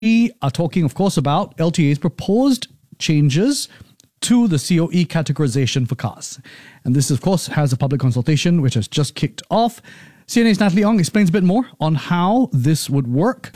We are talking, of course, about LTA's proposed changes to the COE categorization for cars. And this, of course, has a public consultation which has just kicked off. CNA's Natalie Ong explains a bit more on how this would work.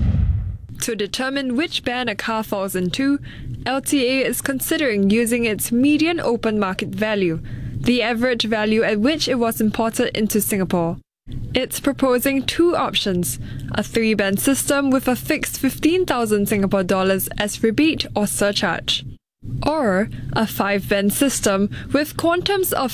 To determine which band a car falls into, LTA is considering using its median open market value, the average value at which it was imported into Singapore. It's proposing two options: a 3-band system with a fixed 15,000 Singapore dollars as rebate or surcharge, or a 5-band system with quantums of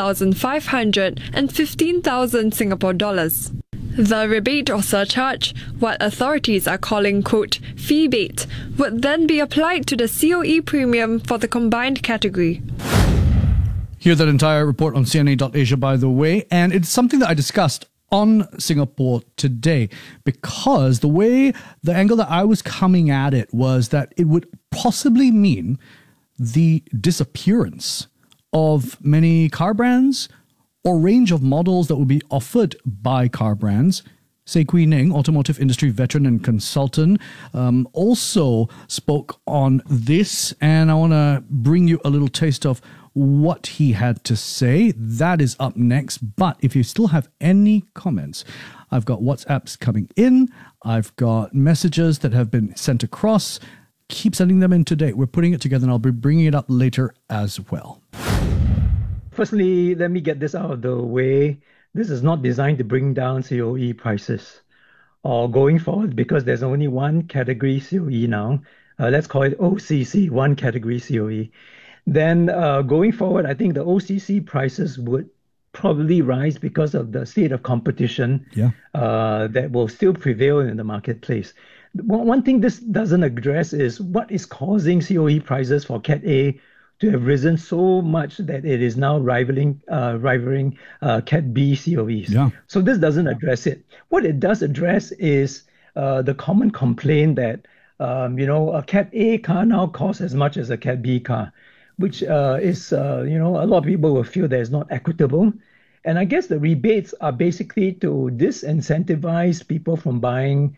7,500 and 15,000 Singapore dollars. The rebate or surcharge, what authorities are calling, quote, fee bait, would then be applied to the COE premium for the combined category. Hear that entire report on CNA.Asia, by the way, and it's something that I discussed on Singapore Today, because the angle that I was coming at it was that it would possibly mean the disappearance of many car brands or range of models that would be offered by car brands. Say Kui Ning, automotive industry veteran and consultant, also spoke on this, and I want to bring you a little taste of what he had to say. That is up next. But if you still have any comments, I've got WhatsApps coming in. I've got messages that have been sent across. Keep sending them in today. We're putting it together, and I'll be bringing it up later as well. Firstly, let me get this out of the way. This is not designed to bring down COE prices or going forward, because there's only one category COE now. Let's call it OCC, one category COE. Then going forward, I think the OCC prices would probably rise because of the state of competition that will still prevail in the marketplace. One thing this doesn't address is what is causing COE prices for Cat A to have risen so much that it is now rivaling Cat B COEs. Yeah. So this doesn't address it. What it does address is the common complaint that a Cat A car now costs as much as a Cat B car, which is a lot of people will feel that it's not equitable. And I guess the rebates are basically to disincentivize people from buying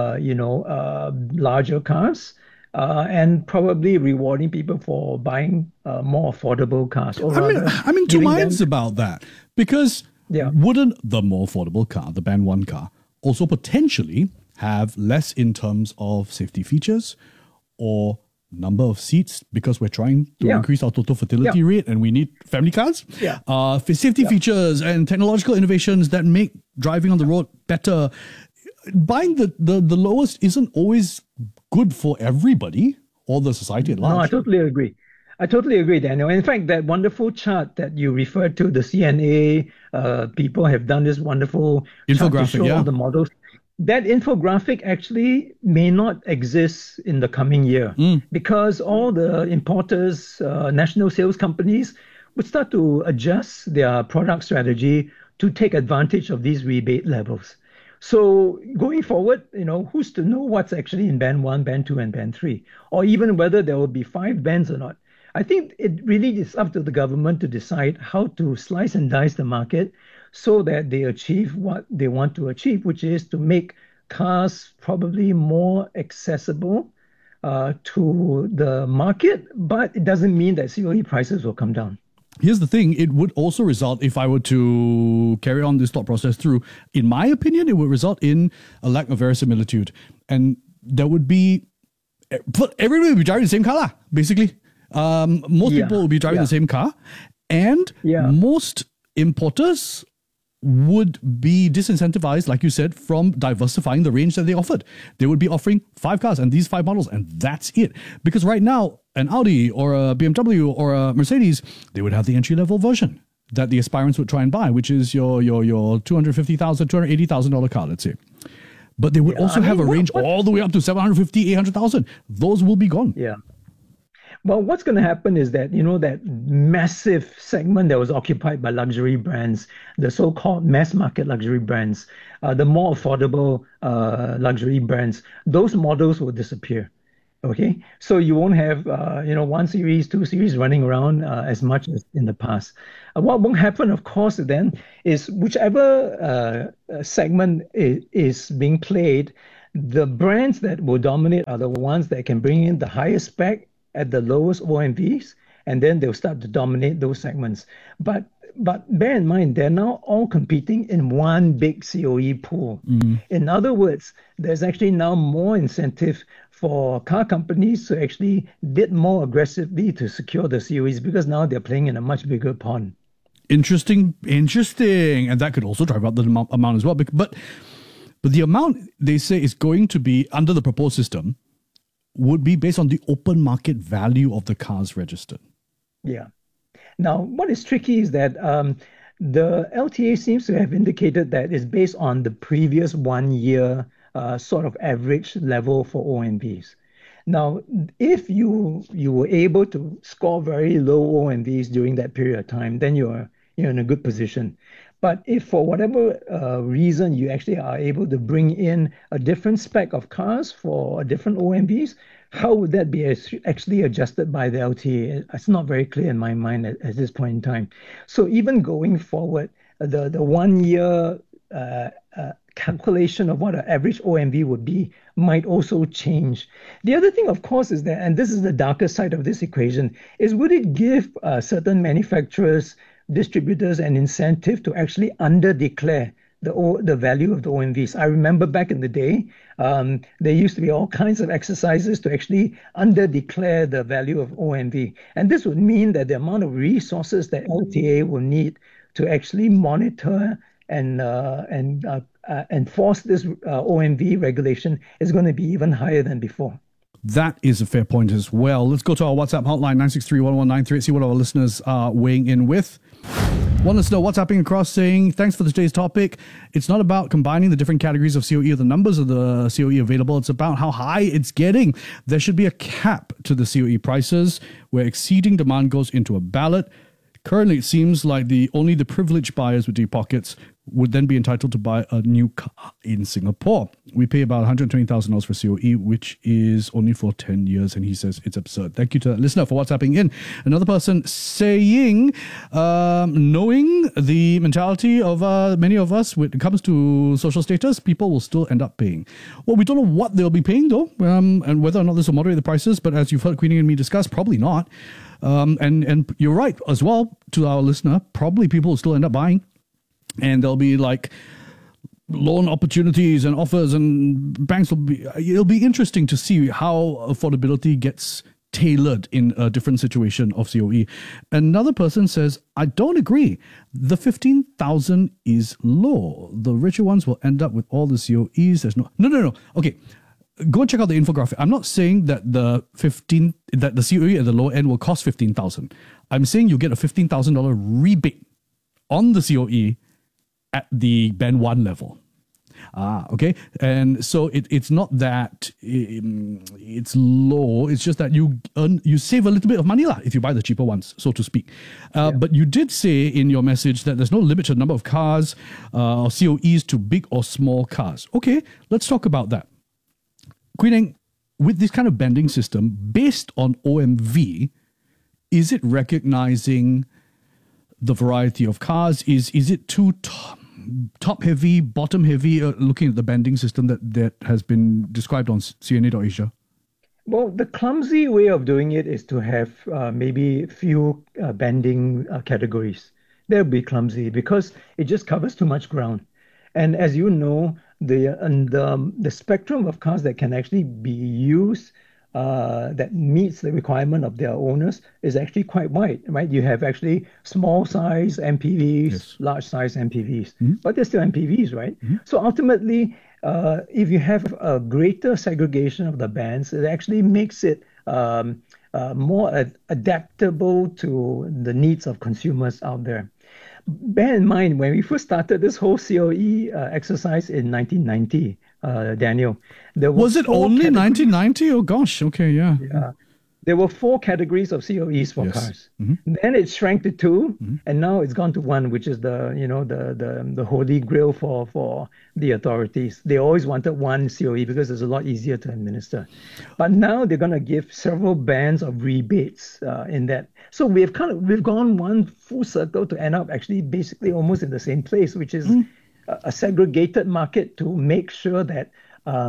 larger cars. And probably rewarding people for buying more affordable cars. I'm in two minds about that, because wouldn't the more affordable car, the Band 1 car, also potentially have less in terms of safety features or number of seats, because we're trying to increase our total fertility rate and we need family cars? Safety features and technological innovations that make driving on the road better. Buying the lowest isn't always good for everybody or the society at large. No, I totally agree, Daniel. In fact, that wonderful chart that you referred to, the CNA people have done this wonderful infographic to show all the models. That infographic actually may not exist in the coming year because all the importers, national sales companies would start to adjust their product strategy to take advantage of these rebate levels. So going forward, who's to know what's actually in Band 1, Band 2, and Band 3, or even whether there will be 5 bands or not. I think it really is up to the government to decide how to slice and dice the market so that they achieve what they want to achieve, which is to make cars probably more accessible to the market, but it doesn't mean that COE prices will come down. Here's the thing, it would also result, if I were to carry on this thought process through, in my opinion, it would result in a lack of verisimilitude. And there would be, everybody would be driving the same car, basically. Most people will be driving the same car. And most importers would be disincentivized, like you said, from diversifying the range that they offered. They would be offering 5 cars and these 5 models, and that's it. Because right now, an Audi or a BMW or a Mercedes, they would have the entry-level version that the aspirants would try and buy, which is your $250,000, $280,000 car, let's say. But they would also have a range all the way up to $750,000, $800,000. Those will be gone. Yeah. Well, what's going to happen is that, that massive segment that was occupied by luxury brands, the so-called mass market luxury brands, the more affordable luxury brands, those models will disappear. Okay, so you won't have 1 series, 2 series running around as much as in the past. What won't happen, of course, then is whichever segment is being played, The brands that will dominate are the ones that can bring in the highest spec at the lowest OMVs, and then they'll start to dominate those segments. But bear in mind, they're now all competing in one big COE pool. In other words, there's actually now more incentive for car companies to actually bid more aggressively to secure the COEs because now they're playing in a much bigger pond. Interesting. And that could also drive up the amount as well. But the amount they say is going to be under the proposed system would be based on the open market value of the cars registered. Yeah. Now, what is tricky is that the LTA seems to have indicated that it's based on the previous 1 year sort of average level for OMVs. Now, if you were able to score very low OMVs during that period of time, then you're in a good position. But if for whatever reason you actually are able to bring in a different spec of cars for different OMVs, how would that be actually adjusted by the LTA? It's not very clear in my mind at this point in time. So even going forward, the 1 year calculation of what an average OMV would be might also change. The other thing, of course, is that, and this is the darker side of this equation, is would it give certain manufacturers, distributors, an incentive to actually under-declare the value of the OMVs? I remember back in the day, there used to be all kinds of exercises to actually under-declare the value of OMV. And this would mean that the amount of resources that LTA will need to actually monitor and enforce this OMV regulation is going to be even higher than before. That is a fair point as well. Let's go to our WhatsApp hotline, 963-1193, see what our listeners are weighing in with. One listener WhatsApping across saying, thanks for today's topic. It's not about combining the different categories of COE or the numbers of the COE available. It's about how high it's getting. There should be a cap to the COE prices where exceeding demand goes into a ballot. Currently, it seems like only the privileged buyers with deep pockets would then be entitled to buy a new car in Singapore. We pay about $120,000 for COE, which is only for 10 years, and he says it's absurd. Thank you to that listener for WhatsApping in. Another person saying, knowing the mentality of many of us when it comes to social status, people will still end up paying. Well, we don't know what they'll be paying, though, and whether or not this will moderate the prices, but as you've heard Queenie and me discuss, probably not. And you're right as well to our listener, probably people will still end up buying. And there'll be like loan opportunities and offers, and banks it'll be interesting to see how affordability gets tailored in a different situation of COE. Another person says, I don't agree. The 15,000 is low. The richer ones will end up with all the COEs. There's no. Okay. Go and check out the infographic. I'm not saying that the COE at the low end will cost 15,000. I'm saying you get a $15,000 rebate on the COE at the band 1 level. Okay. And so it's not that it's low. It's just that you save a little bit of money if you buy the cheaper ones, so to speak. But you did say in your message that there's no limit to the number of cars or COEs to big or small cars. Okay, let's talk about that. Queen Eng, with this kind of banding system based on OMV, is it recognizing the variety of cars? Is it too top heavy, bottom heavy, looking at the banding system that has been described on CNA.Asia? Well, the clumsy way of doing it is to have maybe few banding categories. That would be clumsy because it just covers too much ground. And as you know, the spectrum of cars that can actually be used that meets the requirement of their owners is actually quite wide, right? You have actually small size MPVs, yes, large size MPVs, but they're still MPVs, right? So ultimately, if you have a greater segregation of the bands, it actually makes it more adaptable to the needs of consumers out there. Bear in mind, when we first started this whole COE exercise in 1990, Daniel, was it only 1990? Oh gosh, okay, yeah. There were 4 categories of COEs for cars. Then it shrank to 2, and now it's gone to 1, which is the holy grail for the authorities. They always wanted 1 COE because it's a lot easier to administer. But now they're going to give several bands of rebates in that. So we've gone one full circle to end up actually basically almost in the same place, which is a segregated market to make sure that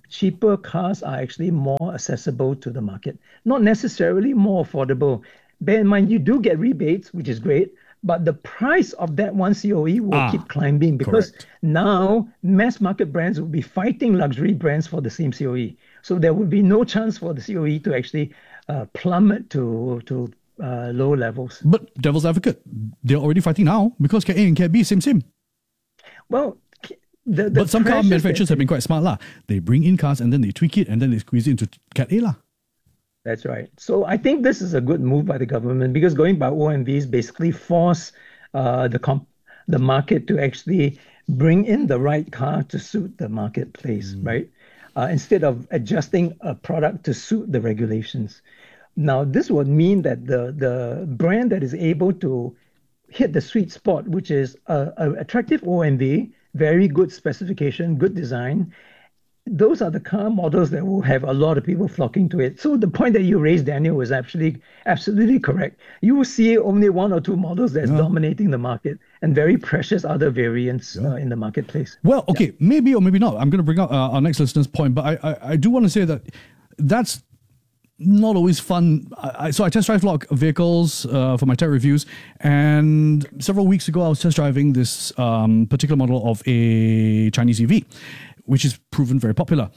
cheaper cars are actually more accessible to the market, not necessarily more affordable. Bear in mind, you do get rebates, which is great, but the price of that one COE will keep climbing because correct. now mass market brands will be fighting luxury brands for the same COE. So there will be no chance for the COE to actually plummet to low levels. But devil's advocate, they're already fighting now because Cat A and Cat B, same. Well, But some car manufacturers have been quite smart lah. They bring in cars and then they tweak it and then they squeeze it into Cat A lah. That's right. So I think this is a good move by the government because going by OMVs basically force the market to actually bring in the right car to suit the marketplace, right? Instead of adjusting a product to suit the regulations. Now, this would mean that the brand that is able to hit the sweet spot, which is a attractive OMV, very good specification, good design, those are the car models that will have a lot of people flocking to it. So the point that you raised, Daniel, is actually absolutely correct. You will see only one or two models that's dominating the market and very precious other variants in the marketplace. Well, okay, maybe or maybe not. I'm going to bring up our next listener's point, but I do want to say that that's not always fun. So I test drive a lot of vehicles for my tech reviews, and several weeks ago I was test driving this particular model of a Chinese EV, which is proven very popular.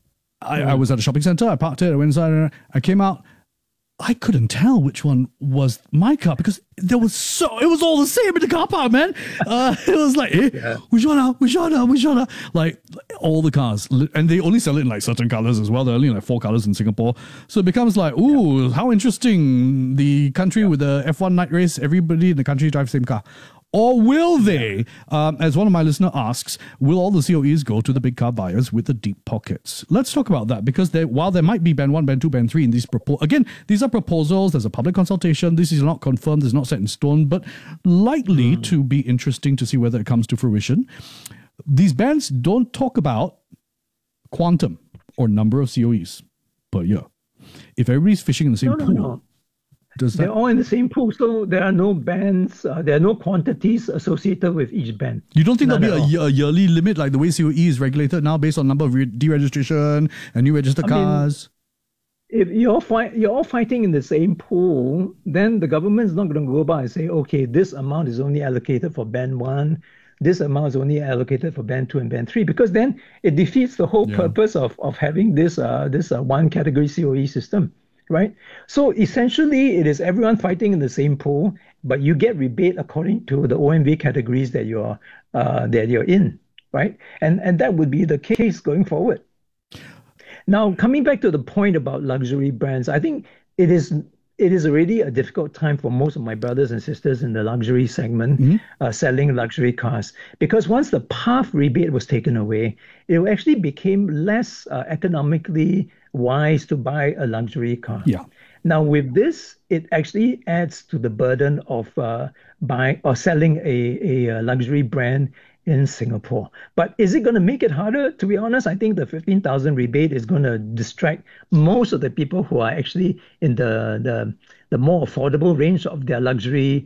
I was at a shopping center, I parked it, I went inside, I came out. I couldn't tell which one was my car because it was all the same in the car park, man. It was like, which one? Like all the cars. And they only sell it in like certain colors as well. There are only like 4 colors in Singapore. So it becomes like, ooh, how interesting. The country with the F1 night race, everybody in the country drives the same car. Or will they, as one of my listeners asks, will all the COEs go to the big car buyers with the deep pockets? Let's talk about that because while there might be Band 1, Band 2, Band 3 in these again, these are proposals, there's a public consultation, this is not confirmed, it's not set in stone, but likely to be interesting to see whether it comes to fruition. These bands don't talk about quantum or number of COEs per year. If everybody's fishing in the same pool, they're all in the same pool, so there are no bands, there are no quantities associated with each band. You don't think there'll be a yearly limit like the way COE is regulated now based on number of deregistration and new registered cars? If you're all fighting in the same pool, then the government's not going to go by and say, okay, this amount is only allocated for Band 1, this amount is only allocated for Band 2 and Band 3, because then it defeats the whole purpose of having this one category COE system. Right. So essentially, it is everyone fighting in the same pool, but you get rebate according to the OMV categories that you're in. Right. And that would be the case going forward. Now, coming back to the point about luxury brands, I think it is already a difficult time for most of my brothers and sisters in the luxury segment selling luxury cars, because once the PAF rebate was taken away, it actually became less economically wise to buy a luxury car. Yeah. Now with this, it actually adds to the burden of buying or selling a luxury brand in Singapore. But is it going to make it harder? To be honest, I think the 15,000 rebate is going to distract most of the people who are actually in the more affordable range of their luxury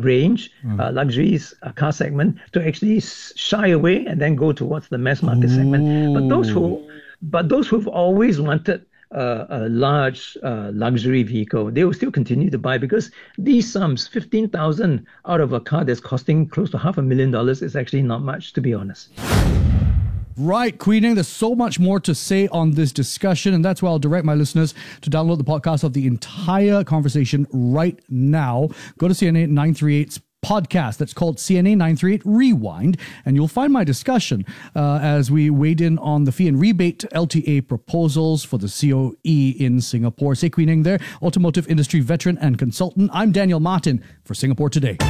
luxuries car segment to actually shy away and then go towards the mass market segment. But those who've always wanted a large luxury vehicle, they will still continue to buy because these sums, 15,000 out of a car that's costing close to $500,000 is actually not much, to be honest. Right, Queen Eng, there's so much more to say on this discussion, and that's why I'll direct my listeners to download the podcast of the entire conversation right now. Go to CNA 938's podcast that's called CNA 938 Rewind, and you'll find my discussion as we weighed in on the fee and rebate LTA proposals for the COE in Singapore. Say Queen Eng there, automotive industry veteran and consultant. I'm Daniel Martin for Singapore Today.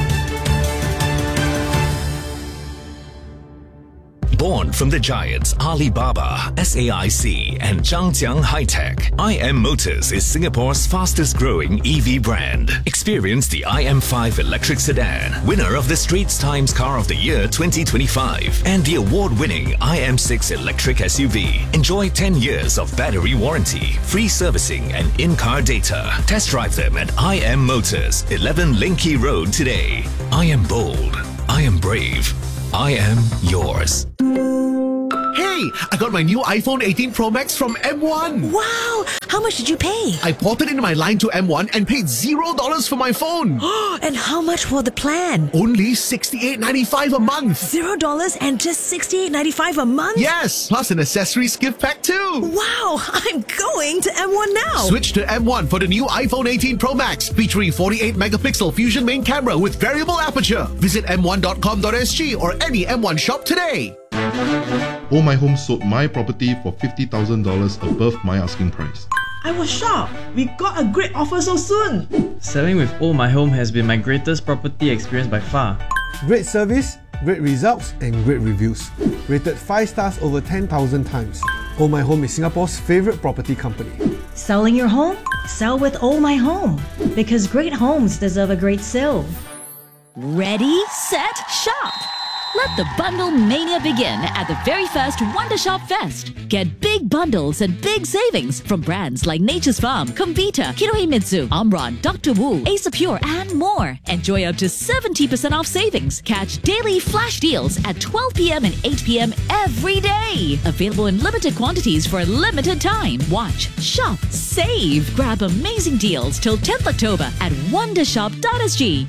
Born from the giants Alibaba, SAIC, and Zhangjiang High-Tech, IM Motors is Singapore's fastest growing EV brand. Experience the IM5 electric sedan, winner of the Straits Times Car of the Year 2025, and the award-winning IM6 electric SUV. Enjoy 10 years of battery warranty, free servicing, and in-car data. Test drive them at IM Motors, 11 Linky Road today. I am bold. I am brave. I am yours. Hey, Hey, I got my new iPhone 18 Pro Max from M1. Wow! How much did you pay? I ported in my line to M1 and paid $0 for my phone. And how much for the plan? Only $68.95 a month. $0 and just $68.95 a month? Yes, plus an accessories gift pack too. Wow! I'm going to M1 now. Switch to M1 for the new iPhone 18 Pro Max featuring 48 megapixel Fusion main camera with variable aperture. Visit m1.com.sg or any M1 shop today. Oh My Home sold my property for $50,000 above my asking price. I was shocked. We got a great offer so soon. Selling with Oh My Home has been my greatest property experience by far. Great service, great results, and great reviews. Rated 5 stars over 10,000 times. Oh My Home is Singapore's favorite property company. Selling your home? Sell with Oh My Home. Because great homes deserve a great sale. Ready, set, shop! Let the bundle mania begin at the very first Wonder Shop Fest. Get big bundles and big savings from brands like Nature's Farm, Comvita, Kinohimitsu, Omron, Dr. Wu, Ace Pure, and more. Enjoy up to 70% off savings. Catch daily flash deals at 12 p.m. and 8 p.m. every day. Available in limited quantities for a limited time. Watch, shop, save. Grab amazing deals till 10th October at wondershop.sg.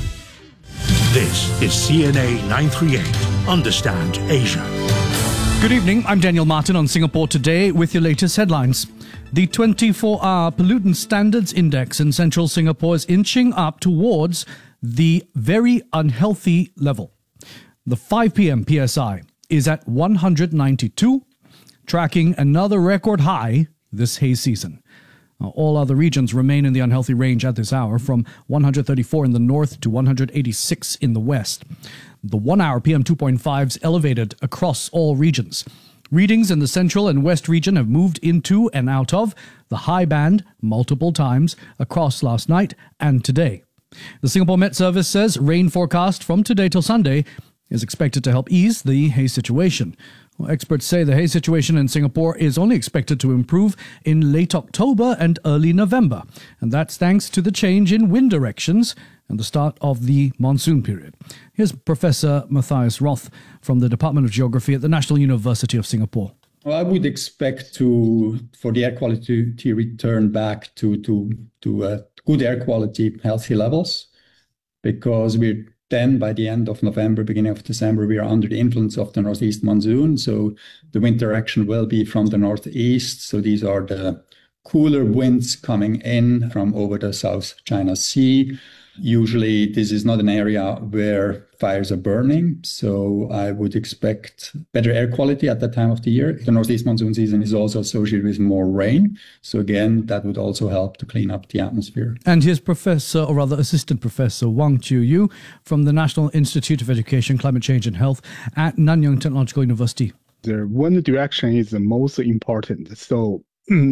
This is CNA 938. Understand Asia. Good evening. I'm Daniel Martin on Singapore Today with your latest headlines. The 24-hour Pollutant Standards Index in central Singapore is inching up towards the very unhealthy level. The 5 p.m. PSI is at 192, tracking another record high this haze season. All other regions remain in the unhealthy range at this hour, from 134 in the north to 186 in the west. The 1-hour PM 2.5s elevated across all regions. Readings in the central and west region have moved into and out of the high band multiple times across last night and today. The Singapore Met Service says rain forecast from today till Sunday is expected to help ease the haze situation. Experts say the haze situation in Singapore is only expected to improve in late October and early November, and that's thanks to the change in wind directions and the start of the monsoon period. Here's Professor Matthias Roth from the Department of Geography at the National University of Singapore. Well, I would expect for the air quality to return back to good air quality, healthy levels, because then by the end of November, beginning of December, we are under the influence of the northeast monsoon. So the wind direction will be from the northeast. So these are the cooler winds coming in from over the South China Sea. Usually this is not an area where fires are burning. So I would expect better air quality at that time of the year. The northeast monsoon season is also associated with more rain. So again, that would also help to clean up the atmosphere. And here's Professor, or rather Assistant Professor Wang Chiu-Yu from the National Institute of Education, Climate Change and Health at Nanyang Technological University. The wind direction is the most important. So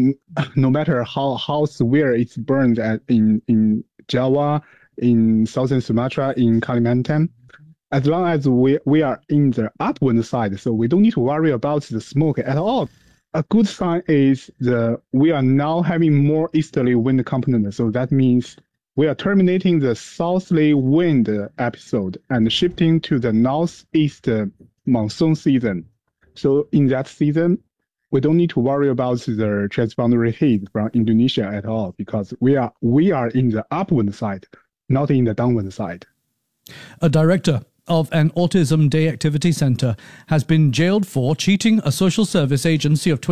no matter how severe it's burned in Java, in southern Sumatra, in Kalimantan, as long as we are in the upwind side, so we don't need to worry about the smoke at all. A good sign is we are now having more easterly wind component. So that means we are terminating the southerly wind episode and shifting to the northeast monsoon season. So in that season, we don't need to worry about the transboundary heat from Indonesia at all, because we are in the upwind side, not in the downwind side. A director of an Autism Day Activity Centre has been jailed for cheating a social service agency of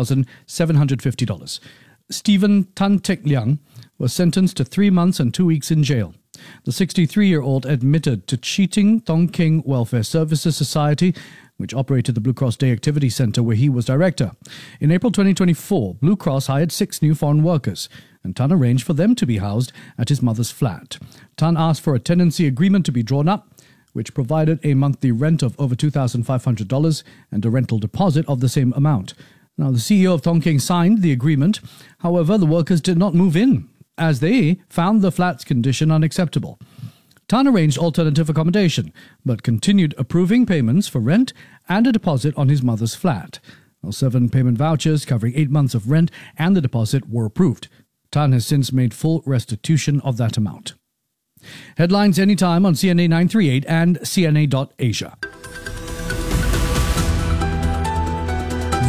$24,750. Stephen Tan Teck Liang was sentenced to 3 months and 2 weeks in jail. The 63-year-old admitted to cheating Tong King Welfare Services Society, which operated the Blue Cross Day Activity Centre where he was director. In April 2024, Blue Cross hired 6 new foreign workers, and Tan arranged for them to be housed at his mother's flat. Tan asked for a tenancy agreement to be drawn up, which provided a monthly rent of over $2,500 and a rental deposit of the same amount. Now, the CEO of Tong King signed the agreement. However, the workers did not move in, as they found the flat's condition unacceptable. Tan arranged alternative accommodation, but continued approving payments for rent and a deposit on his mother's flat. 7 payment vouchers covering 8 months of rent and the deposit were approved. Tan has since made full restitution of that amount. Headlines anytime on CNA 938 and CNA.Asia.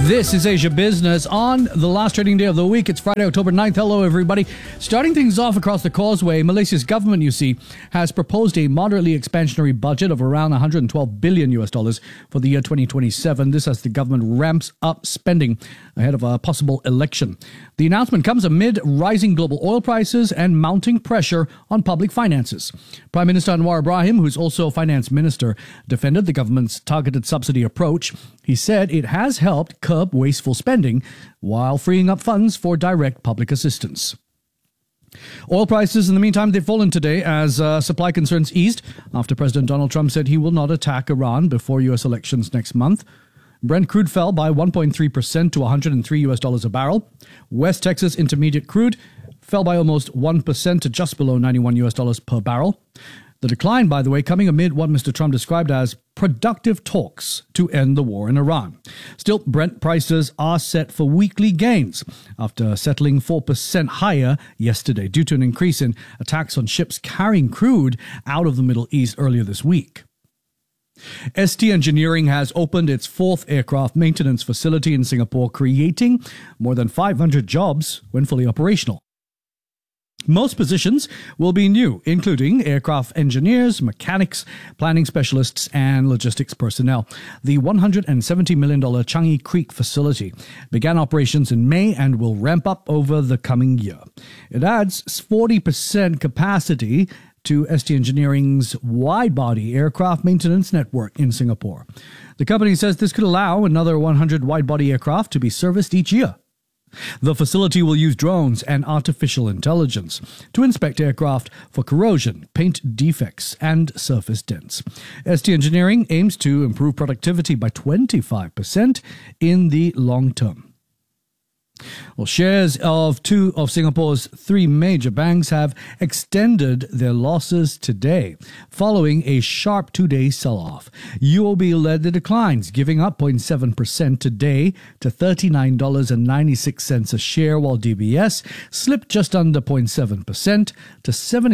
This is Asia Business on the last trading day of the week. It's Friday, October 9th. Hello, everybody. Starting things off across the causeway, Malaysia's government, you see, has proposed a moderately expansionary budget of around $112 billion for the year 2027. This as the government ramps up spending ahead of a possible election. The announcement comes amid rising global oil prices and mounting pressure on public finances. Prime Minister Anwar Ibrahim, who's also finance minister, defended the government's targeted subsidy approach. He said it has helped curb wasteful spending while freeing up funds for direct public assistance. Oil prices, in the meantime, they've fallen today as supply concerns eased after President Donald Trump said he will not attack Iran before U.S. elections next month. Brent crude fell by 1.3% to $103 a barrel. West Texas Intermediate crude fell by almost 1% to just below $91 per barrel. The decline, by the way, coming amid what Mr. Trump described as productive talks to end the war in Iran. Still, Brent prices are set for weekly gains after settling 4% higher yesterday due to an increase in attacks on ships carrying crude out of the Middle East earlier this week. ST Engineering has opened its fourth aircraft maintenance facility in Singapore, creating more than 500 jobs when fully operational. Most positions will be new, including aircraft engineers, mechanics, planning specialists, and logistics personnel. The $170 million Changi Creek facility began operations in May and will ramp up over the coming year. It adds 40% capacity to ST Engineering's wide-body aircraft maintenance network in Singapore. The company says this could allow another 100 wide-body aircraft to be serviced each year. The facility will use drones and artificial intelligence to inspect aircraft for corrosion, paint defects, and surface dents. ST Engineering aims to improve productivity by 25% in the long term. Well, shares of two of Singapore's three major banks have extended their losses today, following a sharp two-day sell-off. UOB led the declines, giving up 0.7% today to $39.96 a share, while DBS slipped just under 0.7% to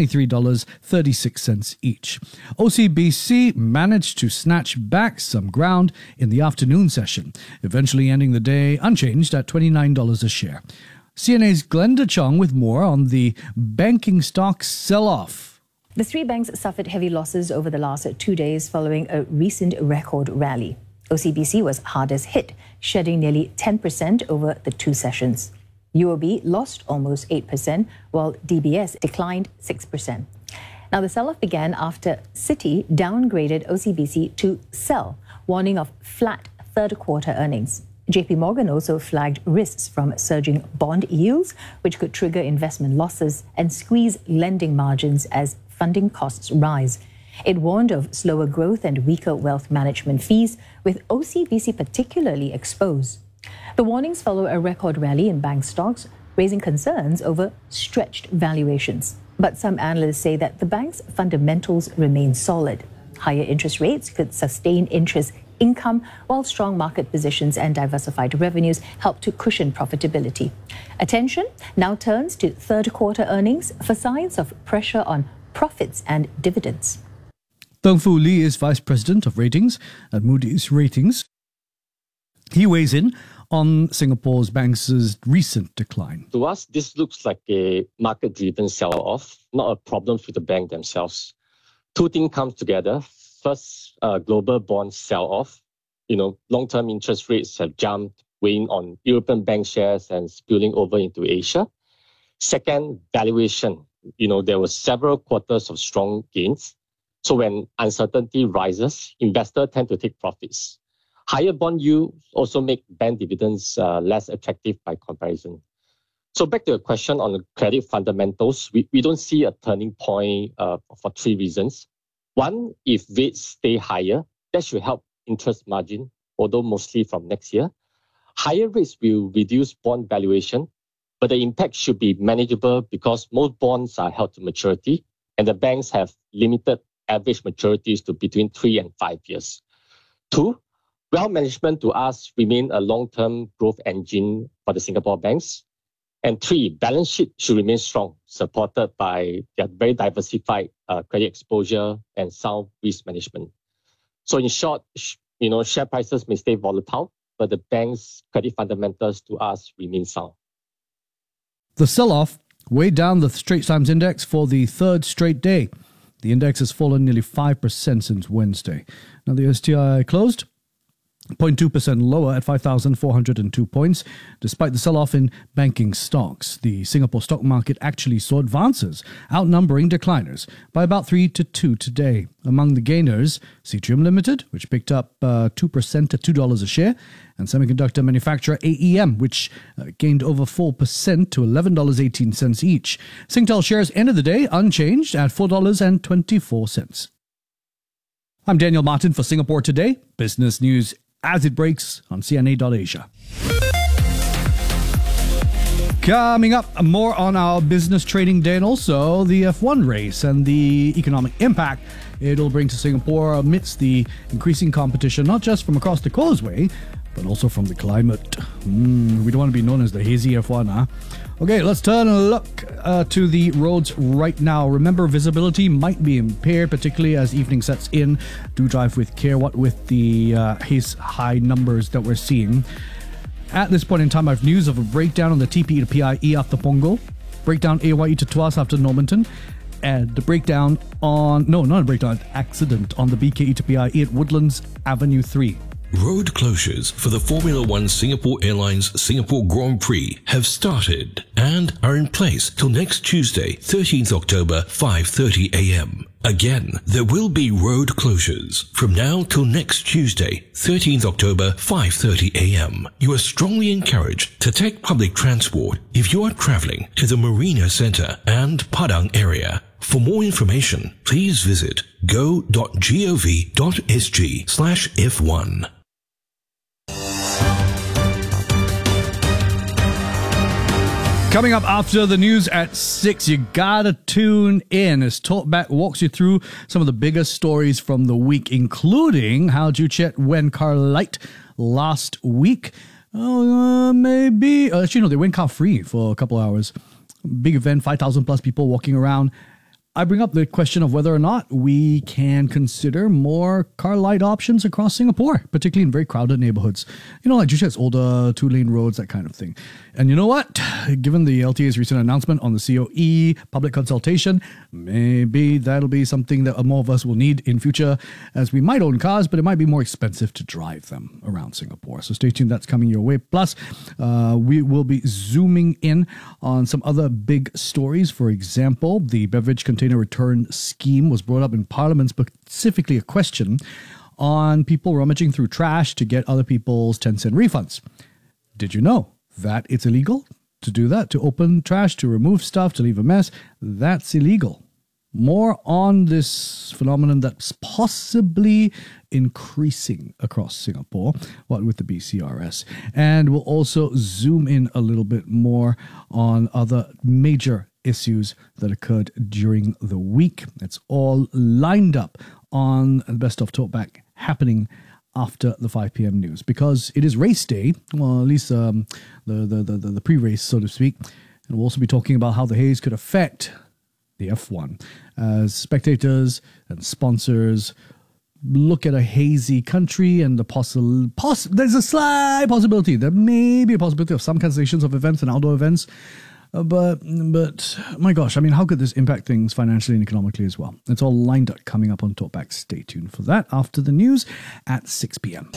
$73.36 each. OCBC managed to snatch back some ground in the afternoon session, eventually ending the day unchanged at $29 a share. CNA's Glenda Chong with more on the banking stocks sell-off. The three banks suffered heavy losses over the last 2 days following a recent record rally. OCBC was hardest hit, shedding nearly 10% over the two sessions. UOB lost almost 8%, while DBS declined 6%. Now, the sell-off began after Citi downgraded OCBC to sell, warning of flat third quarter earnings. JP Morgan also flagged risks from surging bond yields, which could trigger investment losses and squeeze lending margins as funding costs rise. It warned of slower growth and weaker wealth management fees, with OCBC particularly exposed. The warnings follow a record rally in bank stocks, raising concerns over stretched valuations. But some analysts say that the bank's fundamentals remain solid. Higher interest rates could sustain interest income, while strong market positions and diversified revenues help to cushion profitability. Attention now turns to third quarter earnings for signs of pressure on profits and dividends. Tung Fu Lee is Vice President of Ratings at Moody's Ratings. He weighs in on Singapore's banks' recent decline. To us, this looks like a market-driven sell-off, not a problem for the bank themselves. Two things come together. First, global bond sell-off. Long-term interest rates have jumped, weighing on European bank shares and spilling over into Asia. Second, valuation. There were several quarters of strong gains. So when uncertainty rises, investors tend to take profits. Higher bond yields also make bank dividends less attractive by comparison. So back to your question on the credit fundamentals, we don't see a turning point for three reasons. One, if rates stay higher, that should help interest margin, although mostly from next year. Higher rates will reduce bond valuation, but the impact should be manageable because most bonds are held to maturity and the banks have limited average maturities to between 3 and 5 years. Two, wealth management to us remain a long-term growth engine for the Singapore banks. And three, balance sheet should remain strong, supported by their very diversified credit exposure and sound risk management. So in short, share prices may stay volatile, but the bank's credit fundamentals to us remain sound. The sell-off weighed down the Straits Times Index for the third straight day. The index has fallen nearly 5% since Wednesday. Now, the STI closed 0.2% lower at 5,402 points. Despite the sell-off in banking stocks, the Singapore stock market actually saw advances, outnumbering decliners by about 3-2 today. Among the gainers, Seatrium Limited, which picked up 2% at $2 a share, and semiconductor manufacturer AEM, which gained over 4% to $11.18 each. Singtel shares ended the day unchanged at $4.24. I'm Daniel Martin for Singapore Today, business news as it breaks on CNA.Asia. Coming up, more on our business trading day and also the F1 race and the economic impact it'll bring to Singapore amidst the increasing competition, not just from across the causeway, but also from the climate. We don't want to be known as the hazy F1, huh? Okay, let's turn a look to the roads right now. Remember, visibility might be impaired, particularly as evening sets in. Do drive with care, what with the haze high numbers that we're seeing. At this point in time, I have news of a breakdown on the TPE to PIE after Punggol, breakdown AYE to Tuas after Normanton, and the breakdown on, no, not a breakdown, accident on the BKE to PIE at Woodlands Avenue 3. Road closures for the Formula One Singapore Airlines Singapore Grand Prix have started and are in place till next Tuesday, 13th October, 5:30 a.m. Again, there will be road closures from now till next Tuesday, 13th October, 5:30 a.m. You are strongly encouraged to take public transport if you are travelling to the Marina Centre and Padang area. For more information, please visit go.gov.sg/F1. Coming up after the news at 6, you gotta tune in as Talkback walks you through some of the biggest stories from the week, including how Joo-Chiat went car light last week. Actually, no, they went car free for a couple hours. Big event, 5,000 plus people walking around. I bring up the question of whether or not we can consider more car light options across Singapore, particularly in very crowded neighborhoods. You know, like Joo-Chiat's older 2-lane roads, that kind of thing. And you know what? Given the LTA's recent announcement on the COE public consultation, maybe that'll be something that more of us will need in future, as we might own cars, but it might be more expensive to drive them around Singapore. So stay tuned, that's coming your way. Plus, we will be zooming in on some other big stories. For example, the beverage container return scheme was brought up in Parliament, specifically a question on people rummaging through trash to get other people's 10-cent refunds. Did you know that it's illegal to do that, to open trash, to remove stuff, to leave a mess? That's illegal. More on this phenomenon that's possibly increasing across Singapore, what with the BCRS. And we'll also zoom in a little bit more on other major issues that occurred during the week. It's all lined up on the Best of Talkback happening after the 5 p.m. news, because it is race day, well, at least the pre-race, so to speak. And we'll also be talking about how the haze could affect the F1 as spectators and sponsors look at a hazy country and there's a slight possibility, there may be a possibility of some cancellations of events and outdoor events. But my gosh, I mean, how could this impact things financially and economically as well? It's all lined up coming up on Talkback. Stay tuned for that after the news at 6 p.m.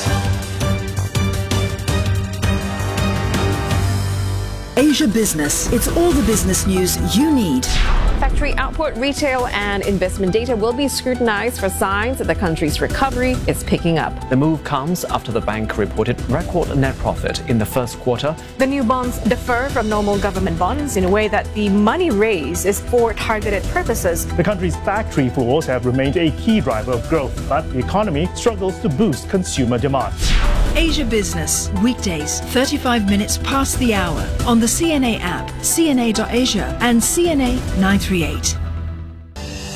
Asia Business. It's all the business news you need. Factory output, retail, and investment data will be scrutinized for signs that the country's recovery is picking up. The move comes after the bank reported record net profit in the first quarter. The new bonds differ from normal government bonds in a way that the money raised is for targeted purposes. The country's factory floors have remained a key driver of growth, but the economy struggles to boost consumer demand. Asia Business, weekdays, 35 minutes past the hour, on the CNA app, CNA.Asia, and CNA 938.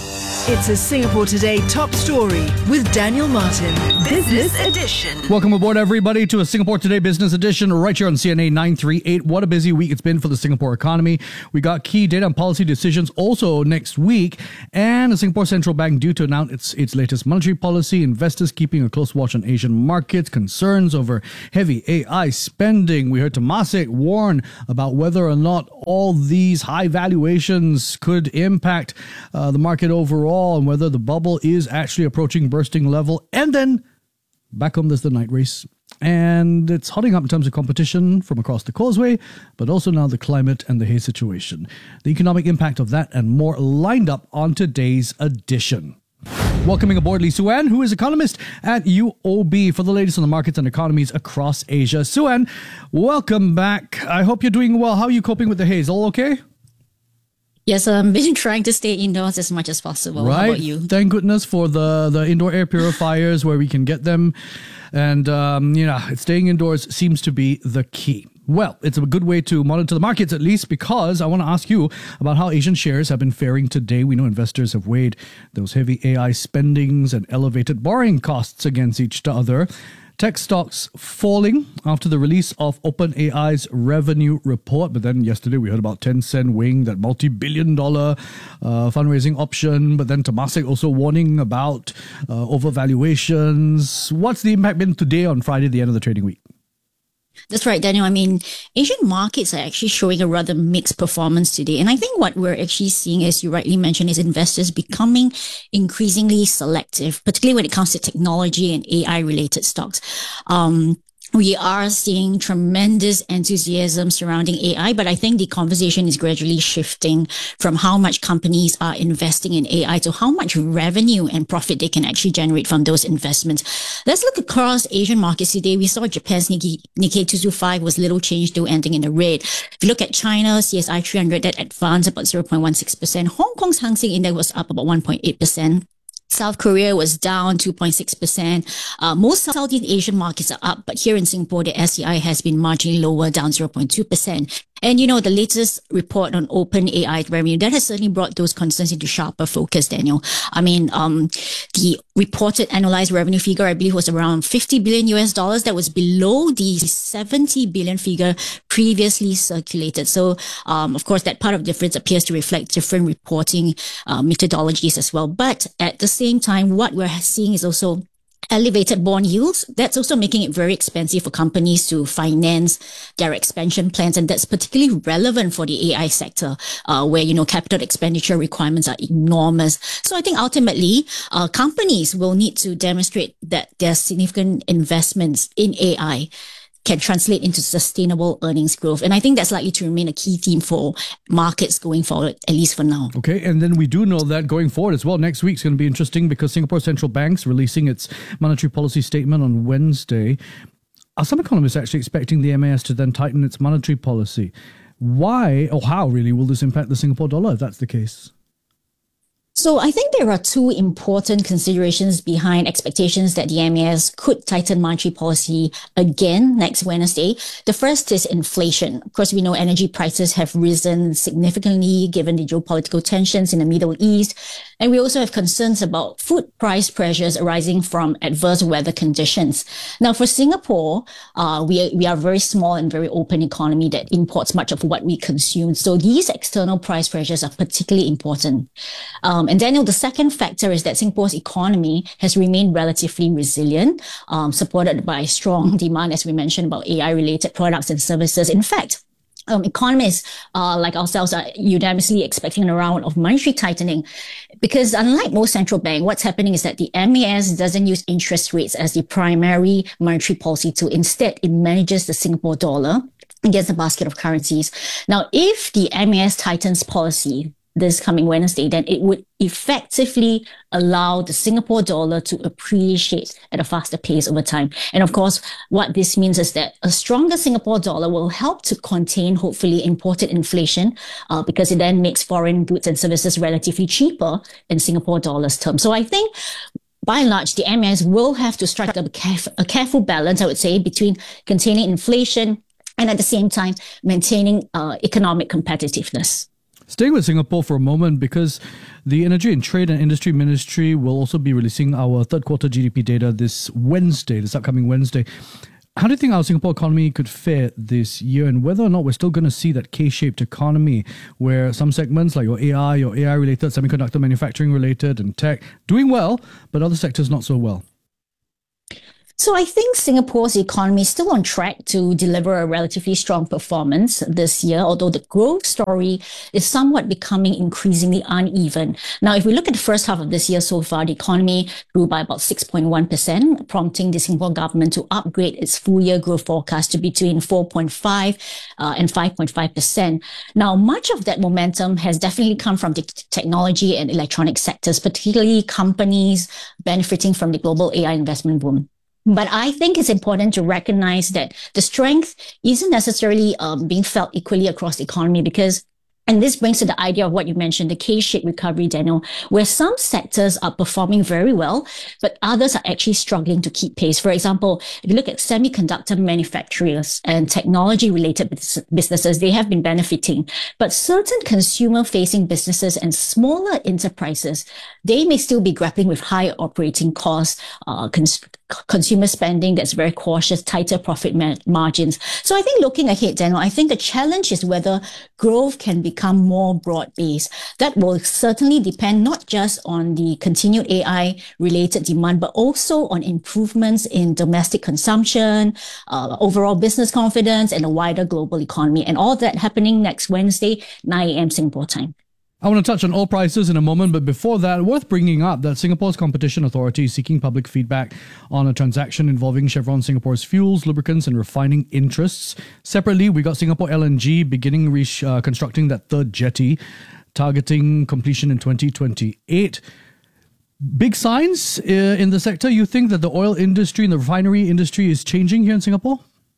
It's a Singapore Today top story with Daniel Martin. Business Edition. Welcome aboard, everybody, to a Singapore Today Business Edition right here on CNA 938. What a busy week it's been for the Singapore economy. We got key data and policy decisions also next week, and the Singapore Central Bank due to announce its latest monetary policy. Investors keeping a close watch on Asian markets, concerns over heavy AI spending. We heard Temasek warn about whether or not all these high valuations could impact the market overall, and whether the bubble is actually approaching bursting level. And then back home, there's the night race. And it's hotting up in terms of competition from across the causeway, but also now the climate and the haze situation. The economic impact of that and more lined up on today's edition. Welcoming aboard Lee Suan, who is economist at UOB, for the latest on the markets and economies across Asia. Suan, welcome back. I hope you're doing well. How are you coping with the haze? All okay? Yes, I've been trying to stay indoors as much as possible. Right. How about you? Thank goodness for the indoor air purifiers where we can get them. And, staying indoors seems to be the key. Well, it's a good way to monitor the markets, at least, because I want to ask you about how Asian shares have been faring today. We know investors have weighed those heavy AI spendings and elevated borrowing costs against each other. Tech stocks falling after the release of OpenAI's revenue report. But then yesterday we heard about Tencent weighing that multi-billion-dollar fundraising option. But then Temasek also warning about overvaluations. What's the impact been today on Friday, the end of the trading week? That's right, Daniel. I mean, Asian markets are actually showing a rather mixed performance today. And I think what we're actually seeing, as you rightly mentioned, is investors becoming increasingly selective, particularly when it comes to technology and AI-related stocks. We are seeing tremendous enthusiasm surrounding AI, but I think the conversation is gradually shifting from how much companies are investing in AI to how much revenue and profit they can actually generate from those investments. Let's look across Asian markets today. We saw Japan's Nikkei 225 was little changed, though ending in the red. If you look at China, CSI 300, that advanced about 0.16%. Hong Kong's Hang Seng Index was up about 1.8%. South Korea was down 2.6%. Most Southeast Asian markets are up, but here in Singapore, the SCI has been marginally lower, down 0.2%. And, the latest report on OpenAI revenue, that has certainly brought those concerns into sharper focus, Daniel. I mean, the reported annualized revenue figure, I believe, was around $50 billion. That was below the 70 billion figure previously circulated. So, of course, that part of difference appears to reflect different reporting methodologies as well. But at the same time, what we're seeing is also elevated bond yields. That's also making it very expensive for companies to finance their expansion plans. And that's particularly relevant for the AI sector, where, capital expenditure requirements are enormous. So I think ultimately, companies will need to demonstrate that their significant investments in AI can translate into sustainable earnings growth. And I think that's likely to remain a key theme for markets going forward, at least for now. Okay, and then we do know that going forward as well, next week's going to be interesting because Singapore Central Bank's releasing its monetary policy statement on Wednesday. Are some economists actually expecting the MAS to then tighten its monetary policy? Why, or how really, will this impact the Singapore dollar if that's the case? So I think there are two important considerations behind expectations that the MAS could tighten monetary policy again next Wednesday. The first is inflation. Of course, we know energy prices have risen significantly given the geopolitical tensions in the Middle East. And we also have concerns about food price pressures arising from adverse weather conditions. Now, for Singapore, we are a very small and very open economy that imports much of what we consume. So these external price pressures are particularly important. And Daniel, the second factor is that Singapore's economy has remained relatively resilient, supported by strong demand, as we mentioned, about AI-related products and services. In fact, economists like ourselves are unanimously expecting a round of monetary tightening because unlike most central banks, what's happening is that the MAS doesn't use interest rates as the primary monetary policy tool. Instead, it manages the Singapore dollar against a basket of currencies. Now, if the MAS tightens policy this coming Wednesday, then it would effectively allow the Singapore dollar to appreciate at a faster pace over time. And of course, what this means is that a stronger Singapore dollar will help to contain, hopefully, imported inflation, because it then makes foreign goods and services relatively cheaper in Singapore dollars terms. So I think by and large, the MAS will have to strike a careful balance, I would say, between containing inflation and at the same time maintaining economic competitiveness. Staying with Singapore for a moment, because the Energy and Trade and Industry Ministry will also be releasing our third quarter GDP data this upcoming Wednesday. How do you think our Singapore economy could fare this year, and whether or not we're still going to see that K-shaped economy where some segments like your AI-related, semiconductor manufacturing related and tech doing well, but other sectors not so well? So I think Singapore's economy is still on track to deliver a relatively strong performance this year, although the growth story is somewhat becoming increasingly uneven. Now, if we look at the first half of this year so far, the economy grew by about 6.1%, prompting the Singapore government to upgrade its full-year growth forecast to between 4.5 and 5.5%. Now, much of that momentum has definitely come from the technology and electronic sectors, particularly companies benefiting from the global AI investment boom. But I think it's important to recognize that the strength isn't necessarily being felt equally across the economy, because, and this brings to the idea of what you mentioned, the K-shaped recovery, Daniel, where some sectors are performing very well, but others are actually struggling to keep pace. For example, if you look at semiconductor manufacturers and technology-related businesses, they have been benefiting. But certain consumer-facing businesses and smaller enterprises, they may still be grappling with high operating costs, consumer spending that's very cautious, tighter profit margins. So I think looking ahead, Daniel, I think the challenge is whether growth can become more broad-based. That will certainly depend not just on the continued AI-related demand, but also on improvements in domestic consumption, overall business confidence, and a wider global economy. And all that happening next Wednesday, 9 a.m. Singapore time. I want to touch on oil prices in a moment, but before that, worth bringing up that Singapore's Competition Authority is seeking public feedback on a transaction involving Chevron Singapore's fuels, lubricants and refining interests. Separately, we got Singapore LNG beginning constructing that third jetty, targeting completion in 2028. Big signs in the sector. You think that the oil industry and the refinery industry is changing here in Singapore?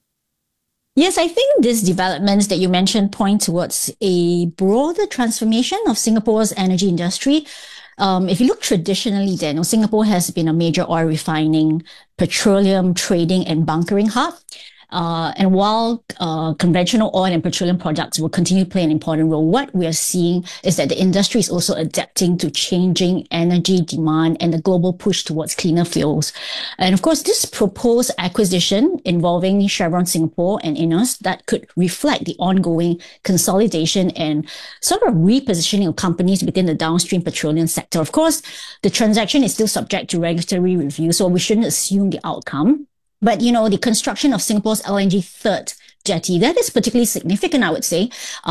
Yes, I think these developments that you mentioned point towards a broader transformation of Singapore's energy industry. If you look traditionally, then Singapore has been a major oil refining, petroleum trading and bunkering hub. And while conventional oil and petroleum products will continue to play an important role, what we are seeing is that the industry is also adapting to changing energy demand and the global push towards cleaner fuels. And of course, this proposed acquisition involving Chevron Singapore and INOS that could reflect the ongoing consolidation and sort of repositioning of companies within the downstream petroleum sector. Of course, the transaction is still subject to regulatory review, so we shouldn't assume the outcome. But, the construction of Singapore's LNG third jetty, that is particularly significant, I would say.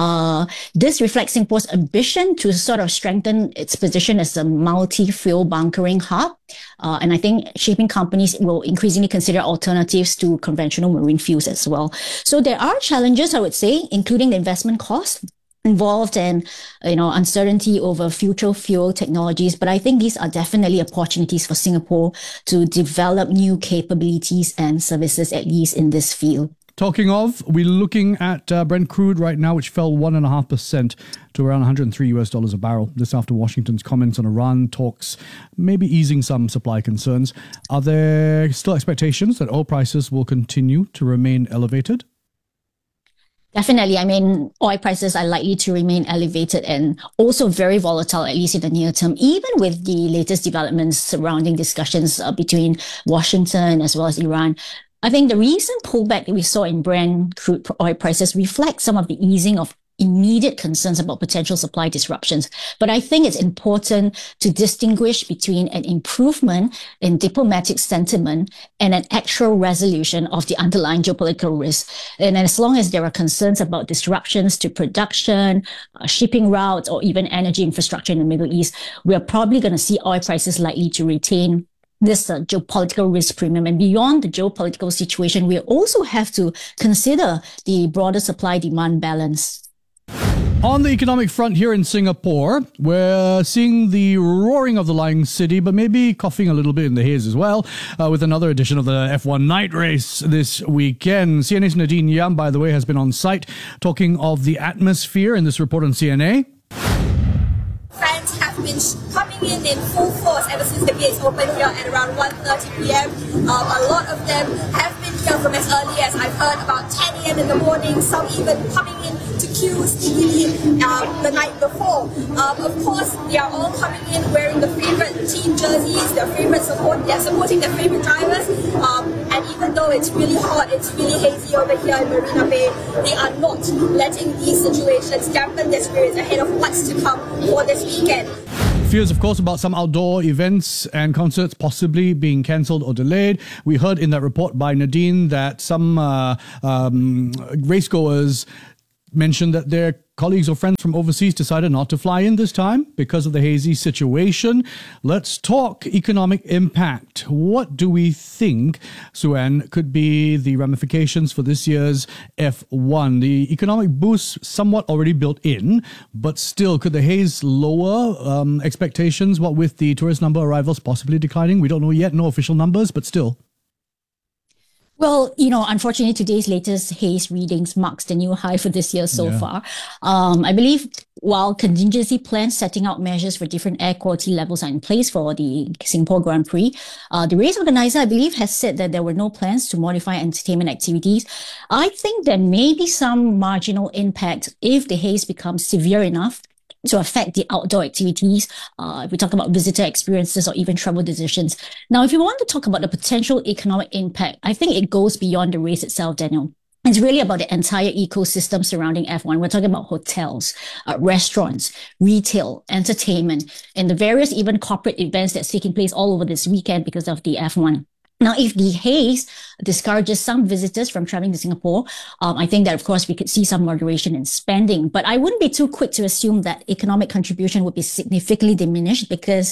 This reflects Singapore's ambition to sort of strengthen its position as a multi-fuel bunkering hub. And I think shipping companies will increasingly consider alternatives to conventional marine fuels as well. So there are challenges, I would say, including the investment cost involved and, uncertainty over future fuel technologies. But I think these are definitely opportunities for Singapore to develop new capabilities and services, at least in this field. Talking of, we're looking at Brent crude right now, which fell 1.5% to around $103 a barrel. This after Washington's comments on Iran talks, maybe easing some supply concerns. Are there still expectations that oil prices will continue to remain elevated? Definitely. I mean, oil prices are likely to remain elevated and also very volatile, at least in the near term, even with the latest developments surrounding discussions between Washington as well as Iran. I think the recent pullback that we saw in Brent crude oil prices reflects some of the easing of immediate concerns about potential supply disruptions. But I think it's important to distinguish between an improvement in diplomatic sentiment and an actual resolution of the underlying geopolitical risk. And as long as there are concerns about disruptions to production, shipping routes, or even energy infrastructure in the Middle East, we are probably going to see oil prices likely to retain this geopolitical risk premium. And beyond the geopolitical situation, we also have to consider the broader supply-demand balance. On the economic front here in Singapore, we're seeing the roaring of the Lying City, but maybe coughing a little bit in the haze as well, with another edition of the F1 night race this weekend. CNA's Nadine Yam, by the way, has been on site talking of the atmosphere in this report on CNA. Fans have been coming in full force ever since the gates opened here at around 1:30 p.m. A lot of them have been here from as early as I've heard about 10 a.m. in the morning, some even coming in to queue speedily the night before. Of course, they are all coming in wearing the favorite team jerseys, they're supporting their favorite drivers, and even though it's really hot, it's really hazy over here in Marina Bay, they are not letting these situations dampen their spirits ahead of what's to come for this weekend. Fears, of course, about some outdoor events and concerts possibly being cancelled or delayed. We heard in that report by Nadine that some racegoers mentioned that their colleagues or friends from overseas decided not to fly in this time because of the hazy situation. Let's talk economic impact. What do we think, Sue-Ann, could be the ramifications for this year's F1? The economic boost somewhat already built in, but still, could the haze lower expectations? What with the tourist number arrivals possibly declining? We don't know yet, no official numbers, but still. Well, unfortunately, today's latest haze readings marks the new high for this year so far. I believe while contingency plans setting out measures for different air quality levels are in place for the Singapore Grand Prix, the race organizer, I believe, has said that there were no plans to modify entertainment activities. I think there may be some marginal impact if the haze becomes severe enough to affect the outdoor activities. If we talk about visitor experiences or even travel decisions. Now, if you want to talk about the potential economic impact, I think it goes beyond the race itself, Daniel. It's really about the entire ecosystem surrounding F1. We're talking about hotels, restaurants, retail, entertainment, and the various even corporate events that's taking place all over this weekend because of the F1. Now, if the haze discourages some visitors from traveling to Singapore, I think that, of course, we could see some moderation in spending. But I wouldn't be too quick to assume that economic contribution would be significantly diminished because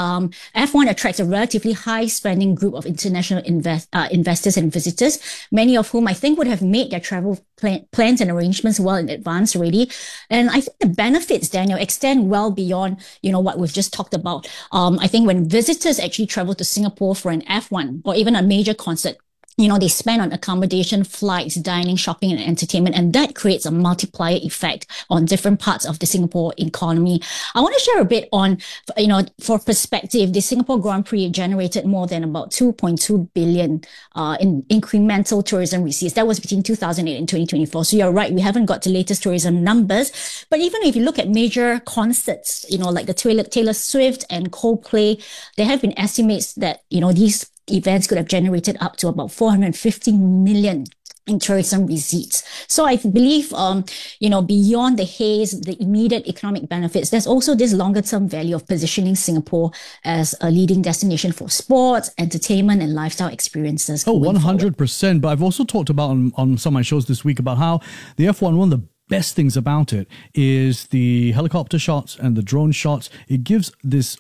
F1 attracts a relatively high spending group of international investors and visitors, many of whom I think would have made their travel plans and arrangements well in advance already. And I think the benefits, Daniel, extend well beyond, what we've just talked about. I think when visitors actually travel to Singapore for an F1 or even a major concert, they spend on accommodation, flights, dining, shopping, and entertainment, and that creates a multiplier effect on different parts of the Singapore economy. I want to share a bit on, for perspective, the Singapore Grand Prix generated more than about 2.2 billion in incremental tourism receipts. That was between 2008 and 2024. So you're right, we haven't got the latest tourism numbers, but even if you look at major concerts, like the Taylor Swift and Coldplay, there have been estimates that, these events could have generated up to about 450 million in tourism receipts. So I believe, beyond the haze, the immediate economic benefits, there's also this longer term value of positioning Singapore as a leading destination for sports, entertainment, and lifestyle experiences. Oh, 100%. But I've also talked about on some of my shows this week about how the F1, one of the best things about it is the helicopter shots and the drone shots. It gives this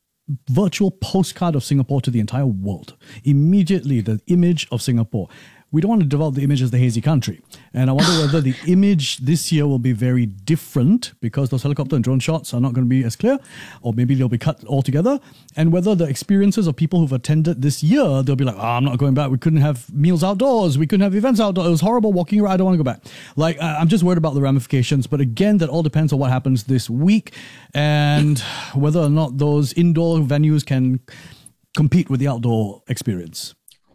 virtual postcard of Singapore to the entire world. Immediately, the image of Singapore. We don't want to develop the image as the hazy country. And I wonder whether the image this year will be very different because those helicopter and drone shots are not going to be as clear, or maybe they'll be cut altogether. And whether the experiences of people who've attended this year, they'll be like, I'm not going back. We couldn't have meals outdoors. We couldn't have events outdoors. It was horrible walking around. I don't want to go back. I'm just worried about the ramifications. But again, that all depends on what happens this week and whether or not those indoor venues can compete with the outdoor experience.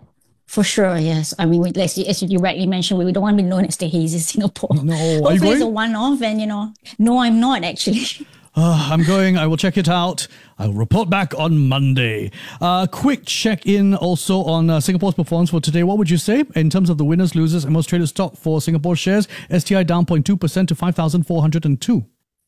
For sure, yes. I mean, as you rightly mentioned, we don't want to be known as the hazy Singapore. No, are you going? It's a one-off, and no, I'm not actually. I'm going. I will check it out. I'll report back on Monday. Quick check-in also on Singapore's performance for today. What would you say in terms of the winners, losers, and most traded stock for Singapore shares? STI down 0.2% to 5,402.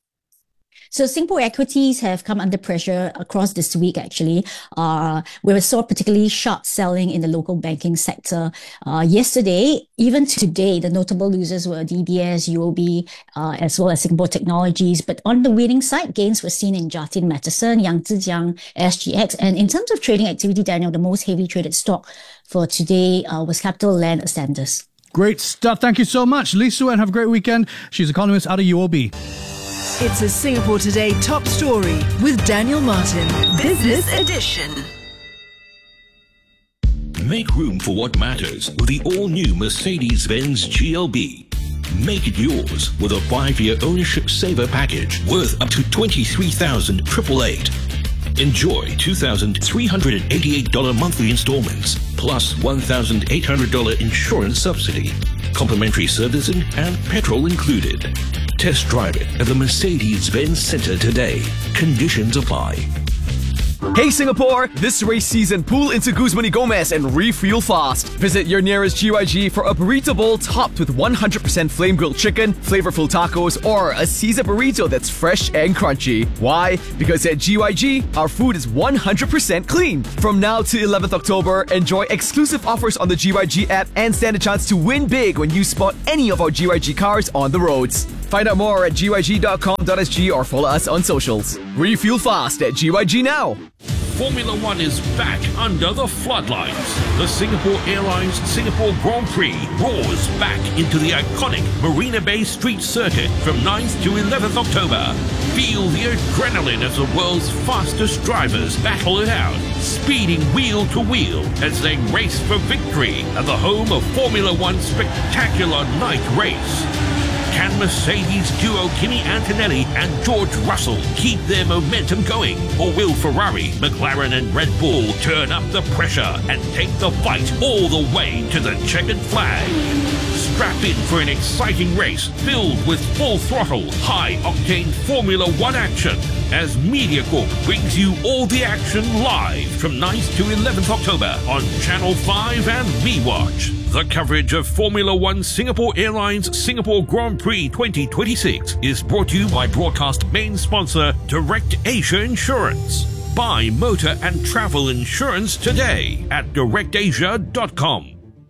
So Singapore equities have come under pressure across this week, actually. We saw particularly sharp selling in the local banking sector. Yesterday, even today, the notable losers were DBS, UOB, as well as Singapore Technologies. But on the winning side, gains were seen in Jatin Matheson, Yang Zhejiang, SGX. And in terms of trading activity, Daniel, the most heavily traded stock for today was Capital Land Ascendas. Great stuff. Thank you so much, Lee Sue-Ann. Have a great weekend. She's economist out of UOB. It's a Singapore Today top story with Daniel Martin, Business Edition. Make room for what matters with the all-new Mercedes-Benz GLB. Make it yours with a 5-year ownership saver package worth up to $23,888. Enjoy $2,388 monthly installments plus $1,800 insurance subsidy, complimentary servicing and petrol included. test drive it at the Mercedes-Benz Center today. Conditions apply. Hey Singapore! This race season, pull into Guzman y Gomez and refuel fast. Visit your nearest GYG for a burrito bowl topped with 100% flame-grilled chicken, flavorful tacos, or a Caesar burrito that's fresh and crunchy. Why? Because at GYG, our food is 100% clean. From now to 11th October, enjoy exclusive offers on the GYG app and stand a chance to win big when you spot any of our GYG cars on the roads. Find out more at gyg.com.sg or follow us on socials. Refuel fast at GYG now. Formula One is back under the floodlights. The Singapore Airlines Singapore Grand Prix roars back into the iconic Marina Bay Street Circuit from 9th to 11th October. Feel the adrenaline as the world's fastest drivers battle it out, speeding wheel to wheel as they race for victory at the home of Formula One's spectacular night race. Can Mercedes duo Kimi Antonelli and George Russell keep their momentum going? Or will Ferrari, McLaren and Red Bull turn up the pressure and take the fight all the way to the checkered flag? Strap in for an exciting race filled with full throttle, high-octane Formula One action as MediaCorp brings you all the action live from 9th to 11th October on Channel 5 and VWatch. The coverage of Formula One Singapore Airlines Singapore Grand Prix 2026 is brought to you by broadcast main sponsor Direct Asia Insurance. Buy motor and travel insurance today at directasia.com.